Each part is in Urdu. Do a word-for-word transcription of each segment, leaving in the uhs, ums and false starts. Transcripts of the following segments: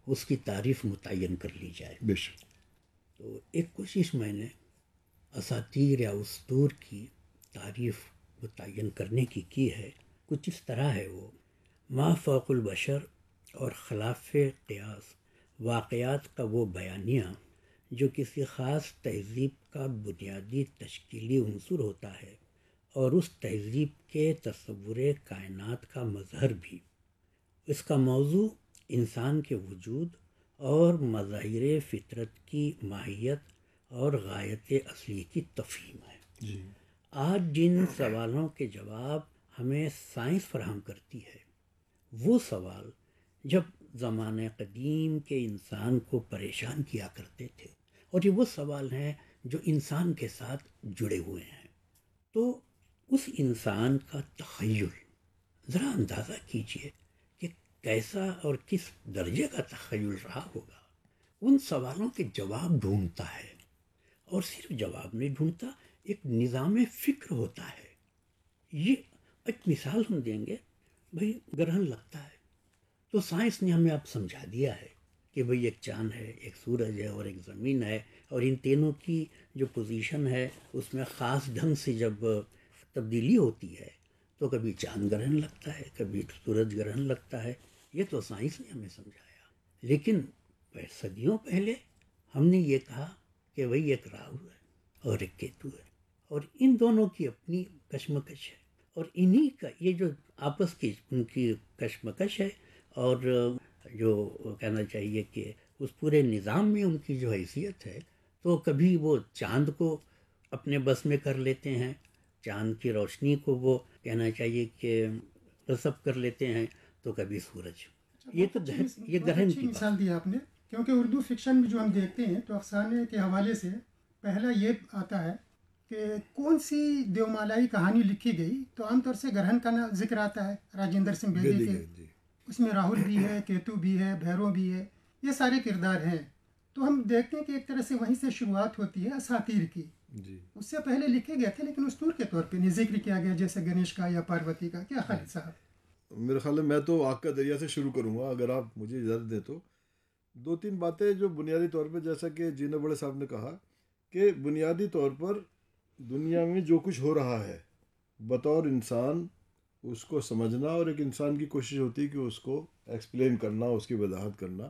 اس کی تعریف متعین کر لی جائے. بے شک. تو ایک کوشش میں نے اساطیر یا اسطور کی تعریف متعین کرنے کی کی ہے. کچھ اس طرح ہے وہ: ما فوق البشر اور خلاف قیاس واقعات کا وہ بیانیہ جو کسی خاص تہذیب کا بنیادی تشکیلی عنصر ہوتا ہے اور اس تہذیب کے تصور کائنات کا مظہر بھی. اس کا موضوع انسان کے وجود اور مظاہر فطرت کی ماہیت اور غایت اصلی کی تفہیم ہے. جی. آج جن سوالوں کے جواب ہمیں سائنس فراہم کرتی ہے، وہ سوال جب زمانہ قدیم کے انسان کو پریشان کیا کرتے تھے، اور یہ وہ سوال ہیں جو انسان کے ساتھ جڑے ہوئے ہیں. تو اس انسان کا تخیل ذرا اندازہ کیجئے کہ کیسا اور کس درجے کا تخیل رہا ہوگا. ان سوالوں کے جواب ڈھونڈتا ہے، اور صرف جواب نہیں ڈھونڈتا، ایک نظام فکر ہوتا ہے. یہ ایک مثال ہم دیں گے. بھئی گرہن لگتا ہے تو سائنس نے ہمیں اب سمجھا دیا ہے کہ بھئی ایک چاند ہے، ایک سورج ہے اور ایک زمین ہے، اور ان تینوں کی جو پوزیشن ہے اس میں خاص ڈھنگ سے جب تبدیلی ہوتی ہے تو کبھی چاند گرہن لگتا ہے، کبھی سورج گرہن لگتا ہے. یہ تو سائنس نے ہمیں سمجھایا. لیکن صدیوں پہلے ہم نے یہ کہا کہ بھئی ایک راہو ہے اور ایک کیتو ہے، اور ان دونوں کی اپنی کشمکش ہے، اور انہی کا یہ جو آپس کی ان کی کشمکش ہے، اور جو کہنا چاہیے کہ اس پورے نظام میں ان کی جو حیثیت ہے، تو کبھی وہ چاند کو اپنے بس میں کر لیتے ہیں، چاند کی روشنی کو وہ کہنا چاہیے کہ غصب کر لیتے ہیں، تو کبھی سورج. یہ تو یہ گرہن کی مثال دی آپ نے، کیونکہ اردو فکشن میں جو ہم دیکھتے ہیں تو افسانے کے حوالے سے پہلا یہ آتا ہے کہ کون سی دیومالائی کہانی لکھی گئی تو عام طور سے گرہن کا ذکر آتا ہے، راجندر سنگھ بیدی کے. اس میں راہل بھی ہے، کیتو بھی ہے، بھیرو بھی ہے، یہ سارے کردار ہیں. تو ہم دیکھتے ہیں کہ ایک طرح سے وہیں سے شروعات ہوتی ہے اساطیر کی. جی. اس سے پہلے لکھے گئے تھے لیکن اسطور کے طور پہ نہیں ذکر کیا گیا، جیسے گنیش کا یا پاروتی کا. کیا خیال صاحب؟ میرے خیال میں میں تو آگ کا دریا سے شروع کروں گا، اگر آپ مجھے اجازت دیں تو. دو تین باتیں جو بنیادی طور پہ، جیسا کہ جینا بڑے صاحب نے کہا کہ بنیادی طور پر دنیا میں جو کچھ ہو رہا ہے بطور انسان اس کو سمجھنا، اور ایک انسان کی کوشش ہوتی ہے کہ اس کو ایکسپلین کرنا، اس کی وضاحت کرنا.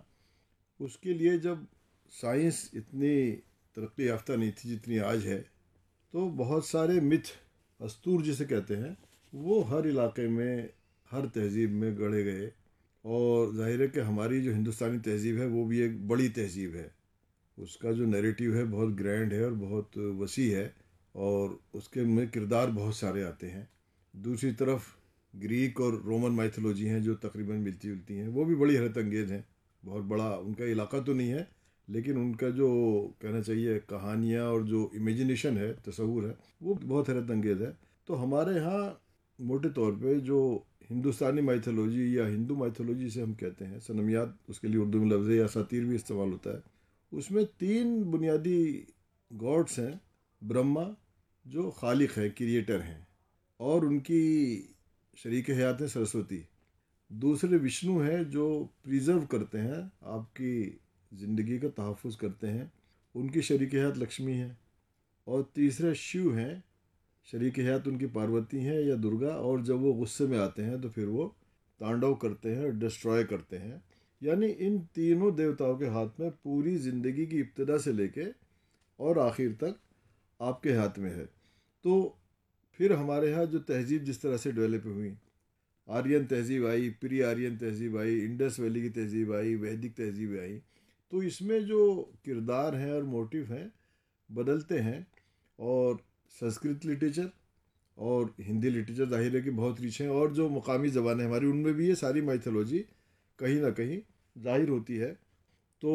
اس کے لیے جب سائنس اتنی ترقی یافتہ نہیں تھی جتنی آج ہے، تو بہت سارے متھ، اسطور جسے کہتے ہیں، وہ ہر علاقے میں، ہر تہذیب میں گڑھے گئے. اور ظاہر ہے کہ ہماری جو ہندوستانی تہذیب ہے وہ بھی ایک بڑی تہذیب ہے. اس کا جو نیریٹیو ہے بہت گرینڈ ہے اور بہت وسیع ہے، اور اس کے میں کردار بہت سارے آتے ہیں. دوسری طرف گریک اور رومن مائتھولوجی ہیں جو تقریباً ملتی جلتی ہیں، وہ بھی بڑی حیرت انگیز ہیں. بہت بڑا ان کا علاقہ تو نہیں ہے، لیکن ان کا جو کہنا چاہیے کہانیاں اور جو امیجنیشن ہے، تصور ہے، وہ بہت حیرت انگیز ہے. تو ہمارے ہاں موٹے طور پہ جو ہندوستانی مائتھولوجی یا ہندو مائتھولوجی سے ہم کہتے ہیں، صنمیات اس کے لیے اردو میں لفظ یا اساطیر بھی استعمال ہوتا ہے. اس میں تین بنیادی گاڈس ہیں. برہما جو خالق ہیں، کریٹر ہیں، اور ان کی شریک حیات ہے سرسوتی. دوسرے وشنو ہیں جو پریزرو کرتے ہیں، آپ کی زندگی کا تحفظ کرتے ہیں، ان کی شریک حیات لکشمی ہیں. اور تیسرے شیو ہیں، شریک حیات ان کی پاروتی ہیں یا درگا، اور جب وہ غصے میں آتے ہیں تو پھر وہ تانڈو کرتے ہیں، ڈسٹرائے کرتے ہیں. یعنی ان تینوں دیوتاؤں کے ہاتھ میں پوری زندگی کی ابتدا سے لے کے اور آخر تک آپ کے ہاتھ میں ہے. تو پھر ہمارے یہاں جو تہذیب جس طرح سے ڈیولپ ہوئی، آرین تہذیب آئی، پری آرین تہذیب آئی، انڈس ویلی کی تہذیب آئی، ویدک تہذیب آئی، تو اس میں جو کردار ہیں اور موٹیو ہیں بدلتے ہیں. اور سنسکرت لٹریچر اور ہندی لٹریچر ظاہر ہے کہ بہت ریچ ہیں، اور جو مقامی زبانیں ہماری ان میں بھی یہ ساری مائتھولوجی کہیں نہ کہیں ظاہر ہوتی ہے. تو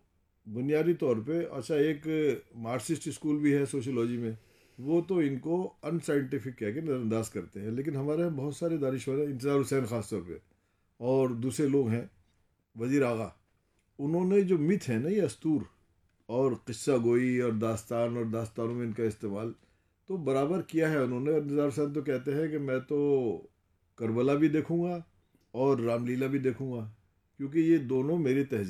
بنیادی طور پہ اچھا ایک مارکسسٹ اسکول بھی ہے سوشولوجی میں، وہ تو ان کو ان سائنٹیفک کہہ کے نظر انداز کرتے ہیں. لیکن ہمارے یہاں بہت سارے دانشور ہیں، انتظار حسین خاص طور پہ، اور دوسرے لوگ ہیں، وزیر آغا، انہوں نے جو متھ ہے نا، یہ اسطور اور قصہ گوئی اور داستان اور داستانوں میں ان کا استعمال تو برابر کیا ہے انہوں نے. انتظار حسین تو کہتے ہیں کہ میں تو کربلا بھی دیکھوں گا اور رام لیلا بھی دیکھوں گا، کیونکہ یہ دونوں میری تہذیب